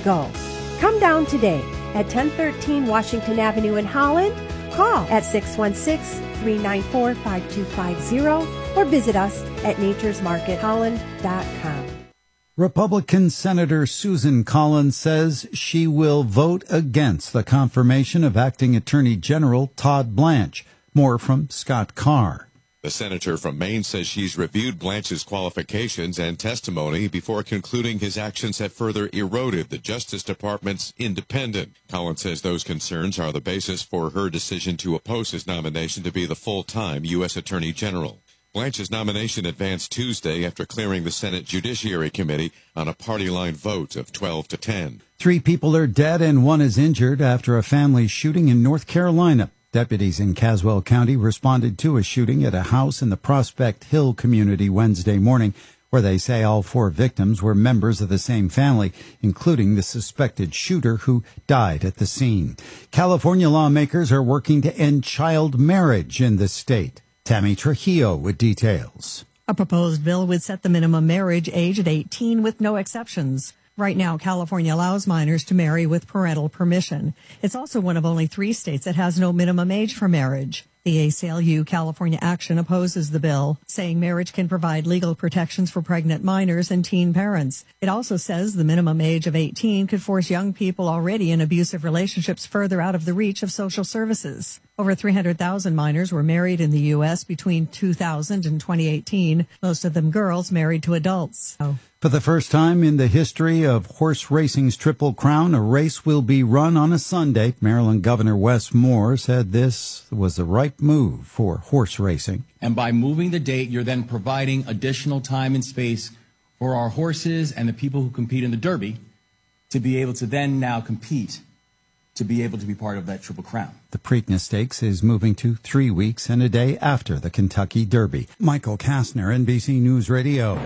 go. Come down today at 1013 Washington Avenue in Holland. Call at 616-394-5250 or visit us at naturesmarketholland.com. Republican Senator Susan Collins says she will vote against the confirmation of Acting Attorney General Todd Blanche. More from Scott Carr. The senator from Maine says she's reviewed Blanche's qualifications and testimony before concluding his actions have further eroded the Justice Department's independence. Collins says those concerns are the basis for her decision to oppose his nomination to be the full-time U.S. Attorney General. Blanche's nomination advanced Tuesday after clearing the Senate Judiciary Committee on a party-line vote of 12-10. 3 people are dead and 1 is injured after a family shooting in North Carolina. Deputies in Caswell County responded to a shooting at a house in the Prospect Hill community Wednesday morning, where they say all 4 victims were members of the same family, including the suspected shooter who died at the scene. California lawmakers are working to end child marriage in the state. Tammy Trujillo with details. A proposed bill would set the minimum marriage age at 18 with no exceptions. Right now, California allows minors to marry with parental permission. It's also one of only 3 states that has no minimum age for marriage. The ACLU California Action opposes the bill, saying marriage can provide legal protections for pregnant minors and teen parents. It also says the minimum age of 18 could force young people already in abusive relationships further out of the reach of social services. Over 300,000 minors were married in the U.S. between 2000 and 2018, most of them girls married to adults. For the first time in the history of horse racing's Triple Crown, a race will be run on a Sunday. Maryland Governor Wes Moore said this was the right move for horse racing. And by moving the date, you're then providing additional time and space for our horses and the people who compete in the Derby to be able to then now compete, to be able to be part of that Triple Crown. The Preakness Stakes is moving to 3 weeks and a day after the Kentucky Derby. Michael Kastner, NBC News Radio.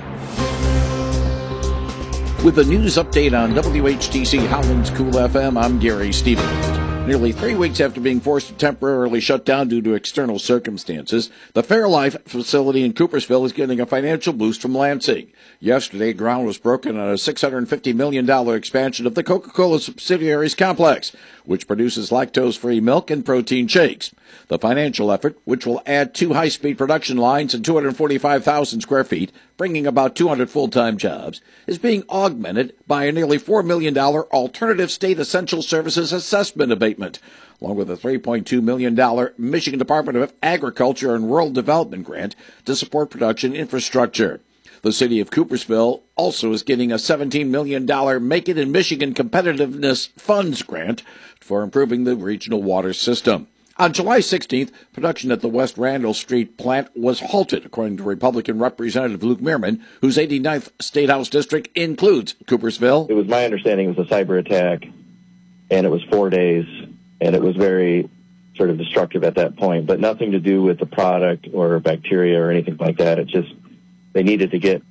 With the news update on WHTC Howland's Cool FM, I'm Gary Stevens. Nearly 3 weeks after being forced to temporarily shut down due to external circumstances, the Fairlife facility in Coopersville is getting a financial boost from Lansing. Yesterday, ground was broken on a $650 million expansion of the Coca-Cola subsidiaries complex, which produces lactose-free milk and protein shakes. The financial effort, which will add 2 high-speed production lines and 245,000 square feet, bringing about 200 full-time jobs, is being augmented by a nearly $4 million alternative state essential services assessment abatement, along with a $3.2 million Michigan Department of Agriculture and Rural Development grant to support production infrastructure. The city of Coopersville also is getting a $17 million Make It in Michigan Competitiveness Funds grant for improving the regional water system. On July 16th, production at the West Randall Street plant was halted, according to Republican Representative Luke Meerman, whose 89th State House district includes Coopersville. It was my understanding it was a cyber attack, and it was 4 days, and it was very sort of destructive at that point, but nothing to do with the product or bacteria or anything like that. It's just they needed to get,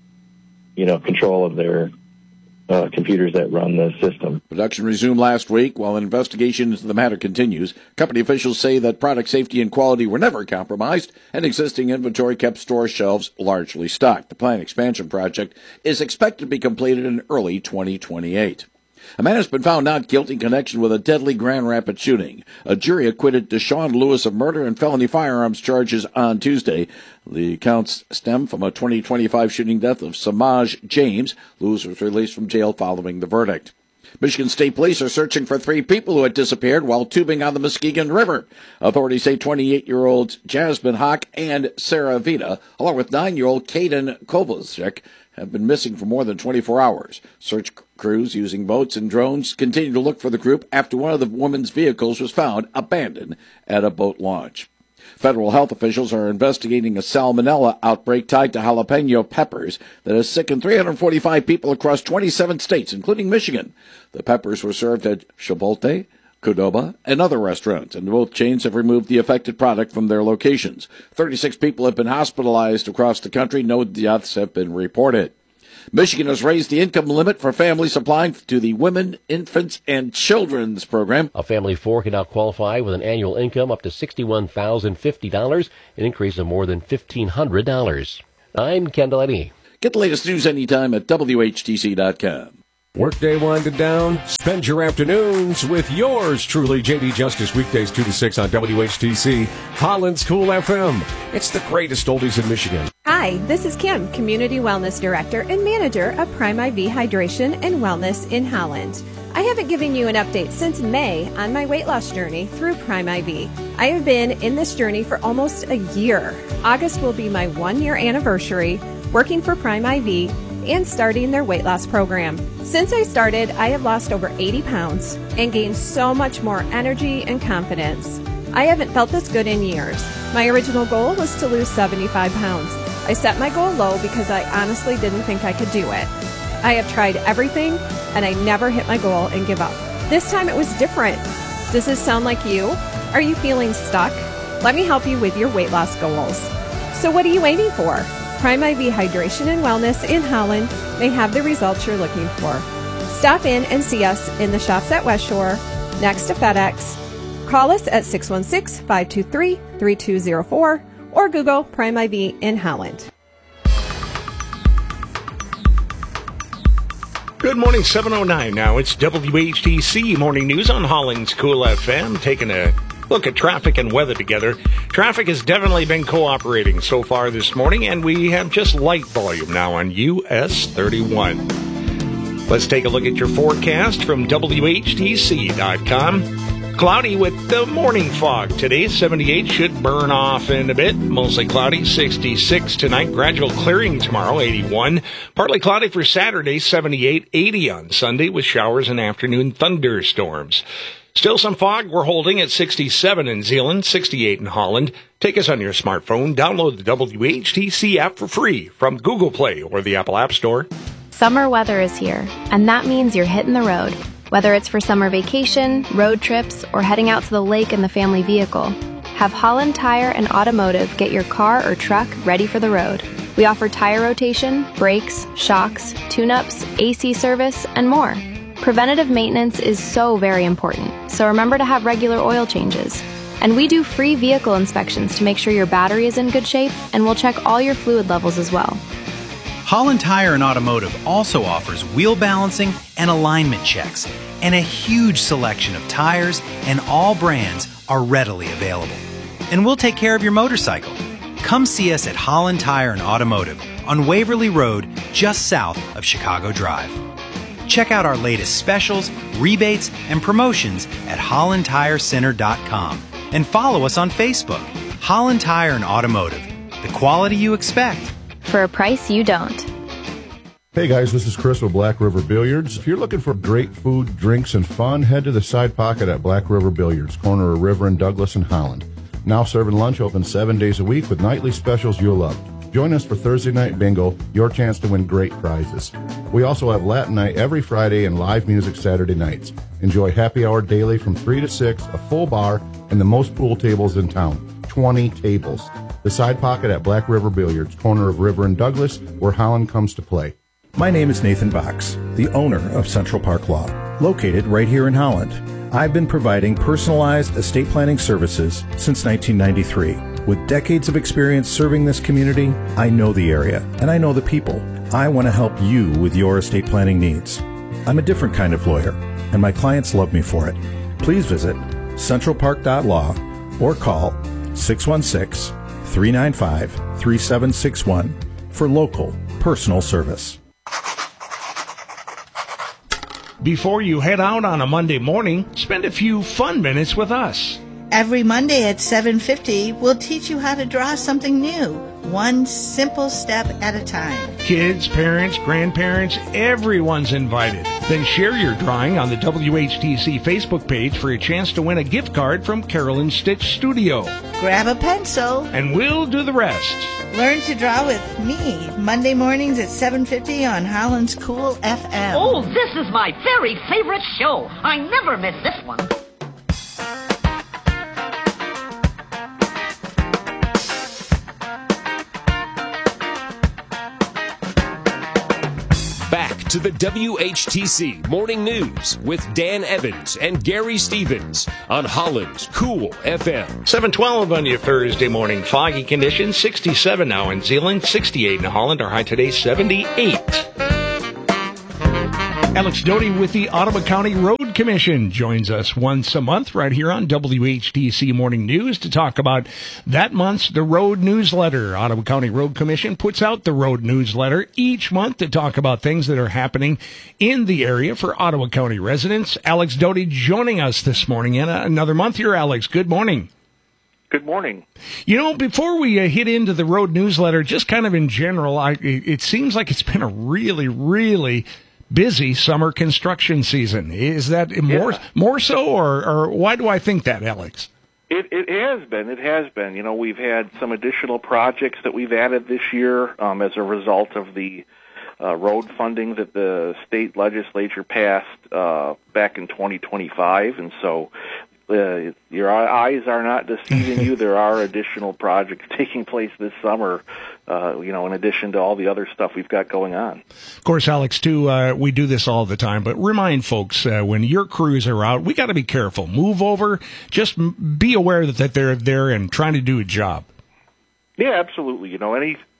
control of their computers that run the system. Production resumed last week while an investigation into the matter continues. Company officials say that product safety and quality were never compromised, and existing inventory kept store shelves largely stocked. The plant expansion project is expected to be completed in early 2028. A man has been found not guilty in connection with a deadly Grand Rapids shooting. A jury acquitted Deshaun Lewis of murder and felony firearms charges on Tuesday. The counts stem from a 2025 shooting death of Samaj James. Lewis was released from jail following the verdict. Michigan State Police are searching for 3 people who had disappeared while tubing on the Muskegon River. Authorities say 28-year-olds Jasmine Hawk and Sarah Vita, along with 9-year-old Caden Kovalchik, have been missing for more than 24 hours. Search crews using boats and drones continue to look for the group after one of the women's vehicles was found abandoned at a boat launch. Federal health officials are investigating a salmonella outbreak tied to jalapeno peppers that has sickened 345 people across 27 states, including Michigan. The peppers were served at Chipotle, Qdoba, and other restaurants, and both chains have removed the affected product from their locations. 36 people have been hospitalized across the country. No deaths have been reported. Michigan has raised the income limit for families applying to the Women, Infants, and Children's program. A family of 4 can now qualify with an annual income up to $61,050, an increase of more than $1,500. I'm Kendall Eddy. Get the latest news anytime at WHTC.com. Workday winding down. Spend your afternoons with yours truly, JD Justice, weekdays 2 to 6 on WHTC, Holland's Cool FM. It's the greatest oldies in Michigan. Hi, this is Kim, Community Wellness Director and Manager of Prime IV Hydration and Wellness in Holland. I haven't given you an update since May on my weight loss journey through Prime IV. I have been in this journey for almost a year. August will be my 1-year anniversary working for Prime IV and starting their weight loss program. Since I started, I have lost over 80 pounds and gained so much more energy and confidence. I haven't felt this good in years. My original goal was to lose 75 pounds. I set my goal low because I honestly didn't think I could do it. I have tried everything and I never hit my goal and give up. This time it was different. Does this sound like you? Are you feeling stuck? Let me help you with your weight loss goals. So what are you waiting for? Prime IV Hydration and Wellness in Holland may have the results you're looking for. Stop in and see us in the shops at West Shore, next to FedEx. Call us at 616-523-3204 or Google Prime IV in Holland. Good morning, 7:09 now. It's WHTC Morning News on Holland's Cool FM. Taking a look at traffic and weather together. Traffic has definitely been cooperating so far this morning, and we have just light volume now on US 31. Let's take a look at your forecast from WHTC.com. Cloudy with the morning fog today. 78 should burn off in a bit. Mostly cloudy. 66 tonight. Gradual clearing tomorrow. 81. Partly cloudy for Saturday. 78. 80 on Sunday with showers and afternoon thunderstorms. Still some fog. We're holding at 67 in Zeeland, 68 in Holland. Take us on your smartphone. Download the WHTC app for free from Google Play or the Apple App Store. Summer weather is here, and that means you're hitting the road. Whether it's for summer vacation, road trips, or heading out to the lake in the family vehicle, have Holland Tire and Automotive get your car or truck ready for the road. We offer tire rotation, brakes, shocks, tune-ups, AC service, and more. Preventative maintenance is so very important, so remember to have regular oil changes. And we do free vehicle inspections to make sure your battery is in good shape, and we'll check all your fluid levels as well. Holland Tire and Automotive also offers wheel balancing and alignment checks, and a huge selection of tires and all brands are readily available. And we'll take care of your motorcycle. Come see us at Holland Tire and Automotive on Waverly Road, just south of Chicago Drive. Check out our latest specials, rebates, and promotions at hollandtirecenter.com and follow us on Facebook. Holland Tire and Automotive, the quality you expect for a price you don't. Hey guys, this is Chris with Black River Billiards. If you're looking for great food, drinks, and fun, head to the Side Pocket at Black River Billiards, corner of River and Douglas in Holland. Now serving lunch, open 7 days a week with nightly specials you'll love. Join us for Thursday Night Bingo, your chance to win great prizes. We also have Latin Night every Friday and live music Saturday nights. Enjoy happy hour daily from 3 to 6, a full bar, and the most pool tables in town, 20 tables. The Side Pocket at Black River Billiards, corner of River and Douglas, where Holland comes to play. My name is Nathan Box, the owner of Central Park Law, located right here in Holland. I've been providing personalized estate planning services since 1993. With decades of experience serving this community, I know the area and I know the people. I want to help you with your estate planning needs. I'm a different kind of lawyer, and my clients love me for it. Please visit centralpark.law or call 616-395-3761 for local personal service. Before you head out on a Monday morning, spend a few fun minutes with us. Every Monday at 7:50, we'll teach you how to draw something new, one simple step at a time. Kids, parents, grandparents, everyone's invited. Then share your drawing on the WHTC Facebook page for a chance to win a gift card from Carolyn Stitch Studio. Grab a pencil, and we'll do the rest. Learn to draw with me, Monday mornings at 7:50 on Holland's Cool FM. Oh, this is my very favorite show. I never miss this one. Back to the WHTC Morning News with Dan Evans and Gary Stevens on Holland's Cool FM. 7:12 on your Thursday morning. Foggy conditions, 67 now in Zeeland, 68 in Holland. Our high today, 78. Alex Doty with the Ottawa County Road Commission joins us once a month right here on WHTC Morning News to talk about that month's The Road Newsletter. Ottawa County Road Commission puts out the Road Newsletter each month to talk about things that are happening in the area for Ottawa County residents. Alex Doty joining us this morning. And another month here, Alex. Good morning. Good morning. You know, before we hit into the Road Newsletter, just kind of in general, it seems like it's been a really, really busy summer construction season. Is that more so, or why do I think that, Alex? It has been. It has been. You know, we've had some additional projects that we've added this year as a result of the road funding that the state legislature passed back in 2025, and so your eyes are not deceiving you. There are additional projects taking place this summer, in addition to all the other stuff we've got going on. Of course, Alex, too, we do this all the time, but remind folks, when your crews are out, we got to be careful. Move over. Just be aware that they're there and trying to do a job. Yeah, absolutely. You know,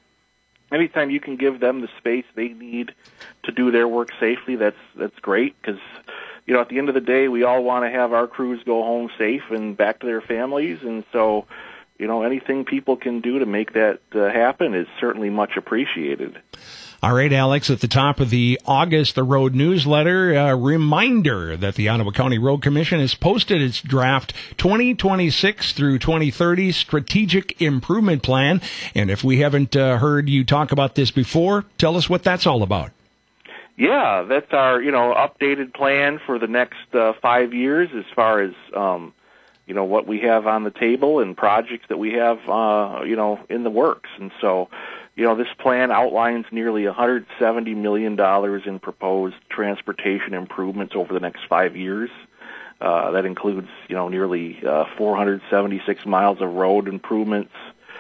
anytime you can give them the space they need to do their work safely, that's great, because you know, at the end of the day, we all want to have our crews go home safe and back to their families, and so, you know, anything people can do to make that happen is certainly much appreciated. All right, Alex, at the top of the Road Newsletter, a reminder that the Ottawa County Road Commission has posted its draft 2026 through 2030 Strategic Improvement Plan. And if we haven't heard you talk about this before, tell us what that's all about. Yeah, that's our, updated plan for the next 5 years as far as, what we have on the table and projects that we have, in the works. And so, this plan outlines nearly $170 million in proposed transportation improvements over the next 5 years. That includes, nearly 476 miles of road improvements,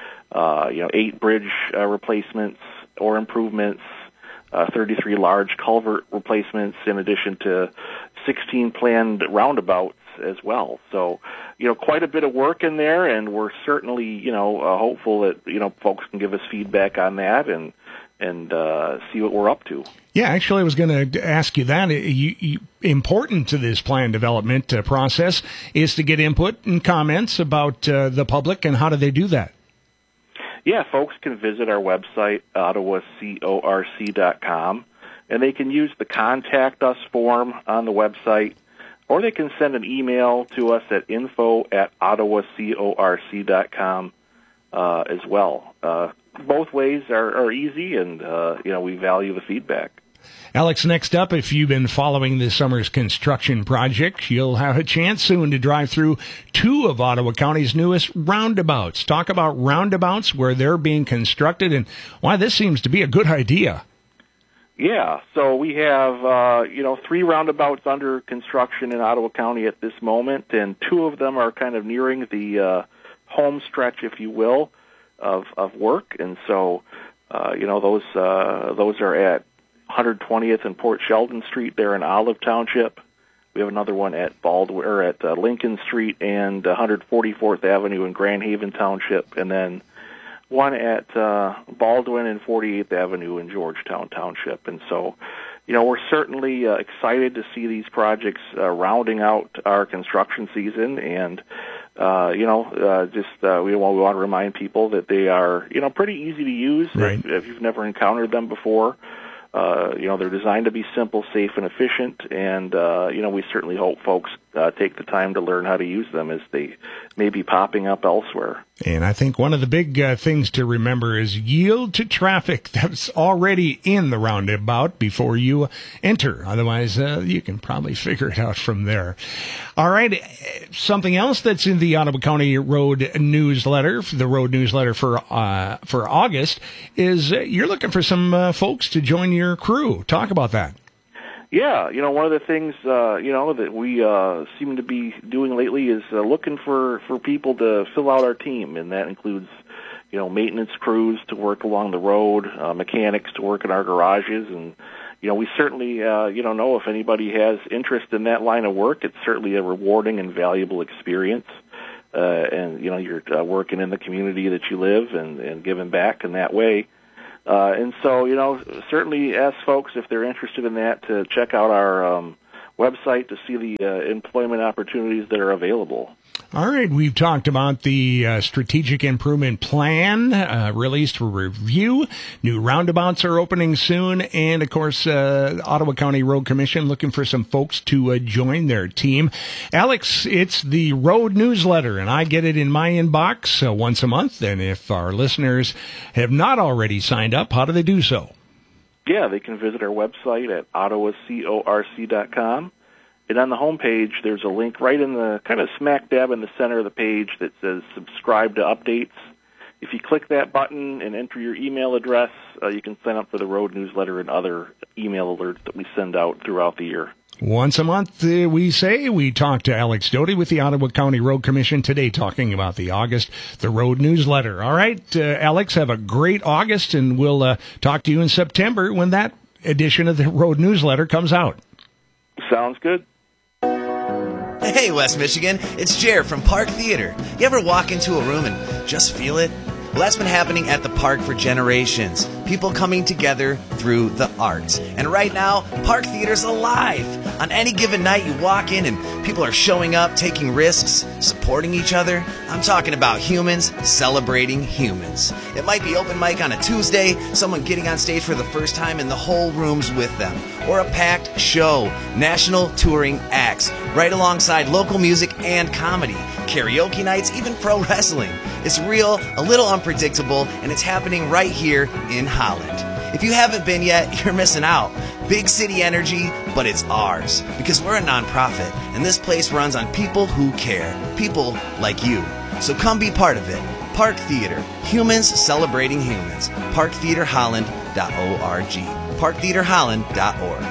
8 bridge replacements or improvements, 33 large culvert replacements, in addition to 16 planned roundabouts as well. So, quite a bit of work in there, and we're certainly, hopeful that, folks can give us feedback on that and see what we're up to. Yeah, actually, I was going to ask you that. Important to this plan development process is to get input and comments about the public, and how do they do that? Yeah, folks can visit our website, ottawacorc.com, and they can use the Contact Us form on the website, or they can send an email to us at info@ottawacorc.com as well. Both ways are easy, and, we value the feedback. Alex, next up, if you've been following this summer's construction project, you'll have a chance soon to drive through 2 of Ottawa County's newest roundabouts. Talk about roundabouts, where they're being constructed, and why this seems to be a good idea. Yeah, so we have, 3 roundabouts under construction in Ottawa County at this moment, and 2 of them are kind of nearing the home stretch, if you will, of work. And so, those are at 120th and Port Sheldon Street there in Olive Township. We have another one at Lincoln Street and 144th Avenue in Grand Haven Township, and then one at Baldwin and 48th Avenue in Georgetown Township. And so, we're certainly excited to see these projects rounding out our construction season, and we want to remind people that they are, pretty easy to use. Right. If you've never encountered them before. They're designed to be simple, safe, and efficient, and, we certainly hope folks take the time to learn how to use them as they may be popping up elsewhere. And I think one of the big things to remember is yield to traffic that's already in the roundabout before you enter. Otherwise, you can probably figure it out from there. All right. Something else that's in the Ottawa County Road Newsletter, the Road Newsletter for August, is you're looking for some folks to join your crew. Talk about that. Yeah, one of the things, that we seem to be doing lately is looking for people to fill out our team, and that includes, maintenance crews to work along the road, mechanics to work in our garages, and, we certainly, know if anybody has interest in that line of work. It's certainly a rewarding and valuable experience, and, you're working in the community that you live and giving back in that way. And so, certainly ask folks if they're interested in that to check out our website to see the employment opportunities that are available. All right, we've talked about the strategic improvement plan released for review. New roundabouts are opening soon, and of course, Ottawa County Road Commission looking for some folks to join their team. Alex, it's the Road Newsletter, and I get it in my inbox once a month. And if our listeners have not already signed up, how do they do so? Yeah, they can visit our website at ottawacorc.com. And on the homepage, there's a link right in the kind of smack dab in the center of the page that says subscribe to updates. If you click that button and enter your email address, you can sign up for the Road Newsletter and other email alerts that we send out throughout the year. Once a month, we talk to Alex Doty with the Ottawa County Road Commission today, talking about the Road Newsletter. All right, Alex, have a great August, and we'll talk to you in September when that edition of the Road Newsletter comes out. Sounds good. Hey, West Michigan, it's Jared from Park Theater. You ever walk into a room and just feel it? Well, that's been happening at the park for generations. People coming together through the arts. And right now, Park Theater's alive. On any given night, you walk in and people are showing up, taking risks, supporting each other. I'm talking about humans celebrating humans. It might be open mic on a Tuesday, someone getting on stage for the first time and the whole room's with them. Or a packed show, national touring acts, right alongside local music and comedy. Karaoke nights, even pro wrestling. It's real, a little unpredictable, and it's happening right here in Holland. If you haven't been yet, you're missing out. Big city energy, but it's ours. Because we're a nonprofit, and this place runs on people who care. People like you. So come be part of it. Park Theater. Humans celebrating humans. ParkTheaterHolland.org. ParkTheaterHolland.org.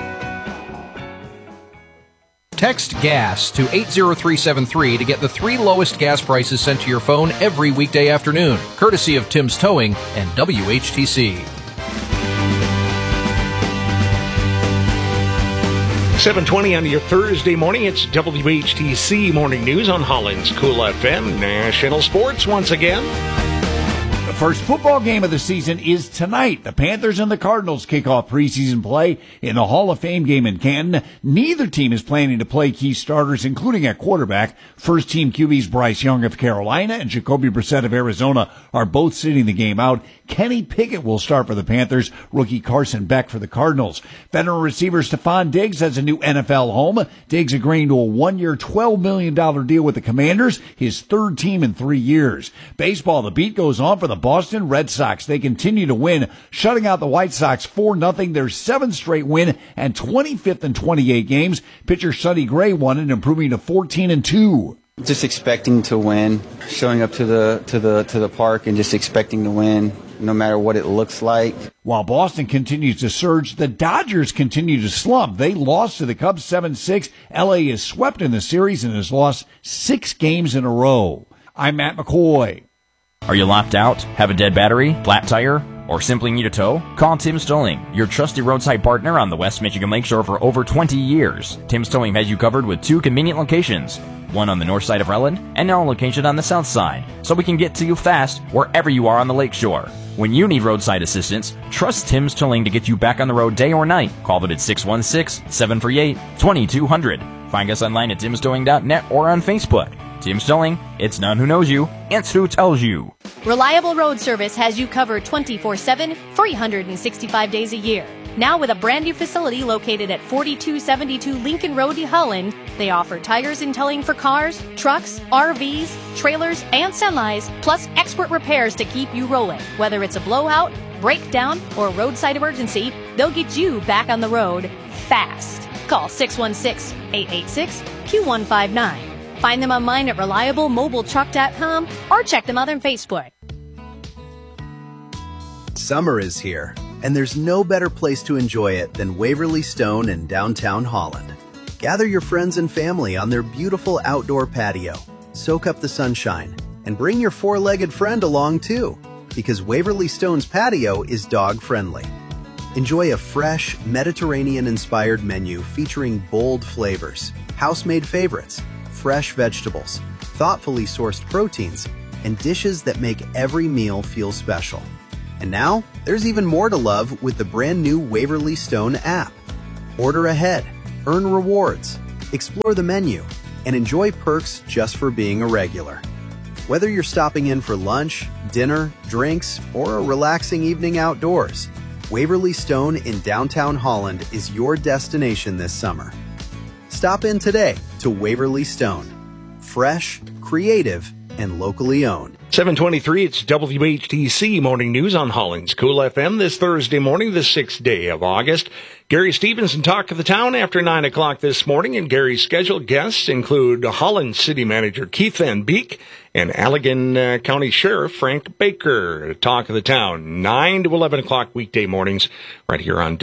Text GAS to 80373 to get the 3 lowest gas prices sent to your phone every weekday afternoon, courtesy of Tim's Towing and WHTC. 7:20 on your Thursday morning. It's WHTC Morning News on Holland's Cool FM. National Sports once again. The first football game of the season is tonight. The Panthers and the Cardinals kick off preseason play in the Hall of Fame game in Canton. Neither team is planning to play key starters, including at quarterback. First team QBs Bryce Young of Carolina and Jacoby Brissett of Arizona are both sitting the game out. Kenny Pickett will start for the Panthers, rookie Carson Beck for the Cardinals. Veteran receiver Stephon Diggs has a new NFL home. Diggs agreeing to a 1-year, $12 million deal with the Commanders, his third team in 3 years. Baseball, the beat goes on for the Boston Red Sox. They continue to win, shutting out the White Sox 4-0, their 7th straight win and 25th in 28 games. Pitcher Sonny Gray won it, improving to 14-2. Just expecting to win, showing up to the park and just expecting to win, no matter what it looks like. While Boston continues to surge, the Dodgers continue to slump. They lost to the Cubs 7-6. LA is swept in the series and has lost 6 games in a row. I'm Matt McCoy. Are you locked out? Have a dead battery? Flat tire? Or simply need a tow? Call Tim's Towing, your trusted roadside partner on the West Michigan Lakeshore for over 20 years. Tim's Towing has you covered with 2 convenient locations, one on the north side of Relland and now a location on the south side, so we can get to you fast wherever you are on the lakeshore. When you need roadside assistance, trust Tim's Towing to get you back on the road day or night. Call them at 616-738-2200. Find us online at timstowing.net or on Facebook. Tim's Towing, it's none who knows you, it's who tells you. Reliable Road Service has you covered 24/7, 365 days a year. Now with a brand new facility located at 4272 Lincoln Road, Holland, they offer tires and towing for cars, trucks, RVs, trailers, and semis, plus expert repairs to keep you rolling. Whether it's a blowout, breakdown, or roadside emergency, they'll get you back on the road fast. Call 616-886-Q159. Find them online at reliablemobiletruck.com or check them out on Facebook. Summer is here, and there's no better place to enjoy it than Waverly Stone in downtown Holland. Gather your friends and family on their beautiful outdoor patio, soak up the sunshine, and bring your 4-legged friend along too, because Waverly Stone's patio is dog-friendly. Enjoy a fresh, Mediterranean-inspired menu featuring bold flavors, house-made favorites, fresh vegetables, thoughtfully sourced proteins, and dishes that make every meal feel special. And now, there's even more to love with the brand new Waverly Stone app. Order ahead, earn rewards, explore the menu, and enjoy perks just for being a regular. Whether you're stopping in for lunch, dinner, drinks, or a relaxing evening outdoors, Waverly Stone in downtown Holland is your destination this summer. Stop in today to Waverly Stone. Fresh, creative, and locally owned. 7:23, it's WHTC Morning News on Holland's Cool FM this Thursday morning, the 6th day of August. Gary Stevenson, Talk of the Town after 9 o'clock this morning, and Gary's scheduled guests include Holland City Manager Keith Van Beek and Allegan County Sheriff Frank Baker. Talk of the Town, 9 to 11 o'clock weekday mornings right here on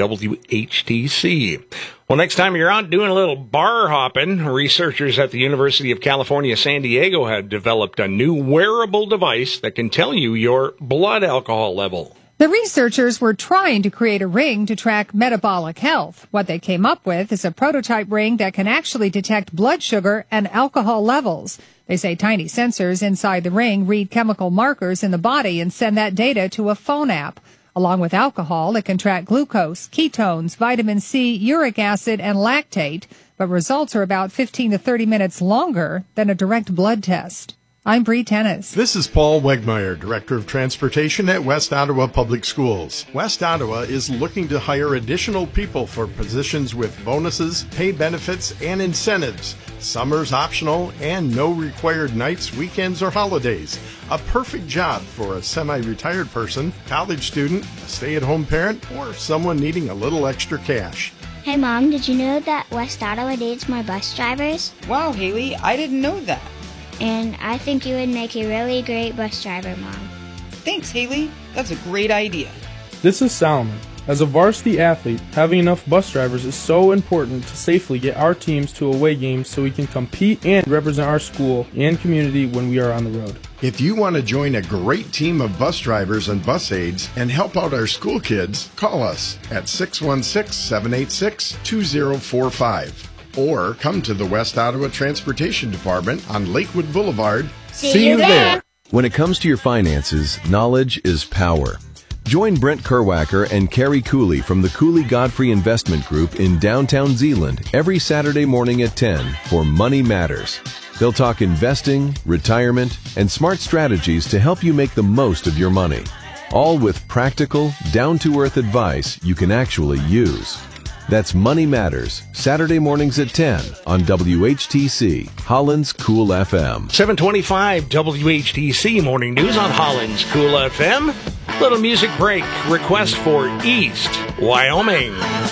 WHTC. Well, next time you're out doing a little bar hopping, researchers at the University of California, San Diego have developed a new wearable device that can tell you your blood alcohol level. The researchers were trying to create a ring to track metabolic health. What they came up with is a prototype ring that can actually detect blood sugar and alcohol levels. They say tiny sensors inside the ring read chemical markers in the body and send that data to a phone app. Along with alcohol, it can track glucose, ketones, vitamin C, uric acid, and lactate, but results are about 15 to 30 minutes longer than a direct blood test. I'm Bree Tennis. This is Paul Wegmeyer, Director of Transportation at West Ottawa Public Schools. West Ottawa is looking to hire additional people for positions with bonuses, pay benefits, and incentives. Summer's optional and no required nights, weekends, or holidays. A perfect job for a semi-retired person, college student, a stay-at-home parent, or someone needing a little extra cash. Hey Mom, did you know that West Ottawa needs more bus drivers? Wow, Haley, I didn't know that. And I think you would make a really great bus driver, Mom. Thanks, Haley. That's a great idea. This is Salomon. As a varsity athlete, having enough bus drivers is so important to safely get our teams to away games so we can compete and represent our school and community when we are on the road. If you want to join a great team of bus drivers and bus aides and help out our school kids, call us at 616-786-2045 or come to the West Ottawa Transportation Department on Lakewood Boulevard. See you there! When it comes to your finances, knowledge is power. Join Brent Kerwacker and Carrie Cooley from the Cooley Godfrey Investment Group in downtown Zeeland every Saturday morning at 10 for Money Matters. They'll talk investing, retirement, and smart strategies to help you make the most of your money. All with practical, down-to-earth advice you can actually use. That's Money Matters, Saturday mornings at 10 on WHTC, Holland's Cool FM. 725 WHTC Morning News on Holland's Cool FM. Little music break. Request for East Wyoming.